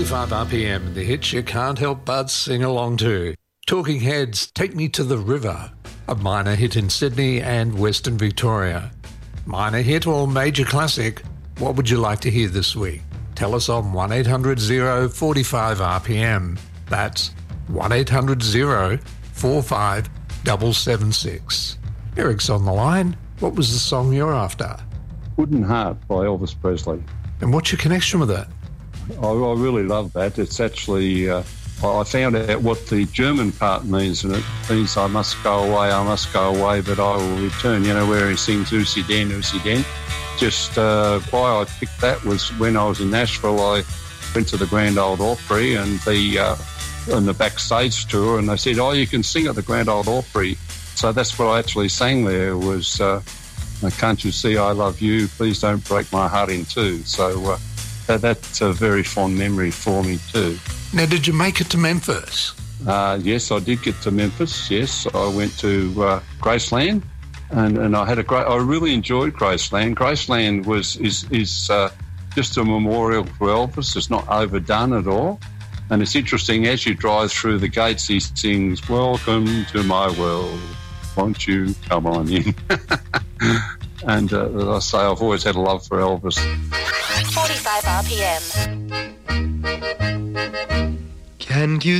45 RPM, the hits you can't help but sing along to. Talking Heads, Take Me to the River, a minor hit in Sydney and Western Victoria. Minor hit or major classic, what would you like to hear this week? Tell us on 1-800-045-RPM. That's 1-800-045-776. Eric's on the line. What was the song you're after? Wooden Heart by Elvis Presley. And what's your connection with it? I really love that. It's actually, I found out what the German part means, and it means I must go away, but I will return. You know, where he sings Usi Den, Usi Den. Just why I picked that was when I was in Nashville, I went to the Grand Ole Opry and the backstage tour, and they said, oh, you can sing at the Grand Ole Opry. So that's what I actually sang there was, can't you see I love you, please don't break my heart in two. So that's a very fond memory for me too. Now, did you make it to Memphis? Yes, I did get to Memphis, yes. I went to Graceland, and I really enjoyed Graceland. Graceland is just a memorial for Elvis. It's not overdone at all. And it's interesting, as you drive through the gates, he sings, welcome to my world, won't you come on in? And as I say, I've always had a love for Elvis. 45 RPM. Can you